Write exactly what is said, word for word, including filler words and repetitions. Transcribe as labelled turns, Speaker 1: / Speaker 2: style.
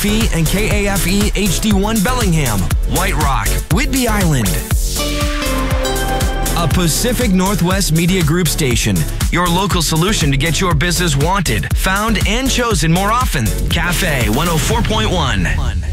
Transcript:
Speaker 1: and K A F E H D one Bellingham, White Rock, Whidbey Island. A Pacific Northwest Media Group station. Your local solution to get your business wanted, found, and chosen more often. Cafe one oh four point one.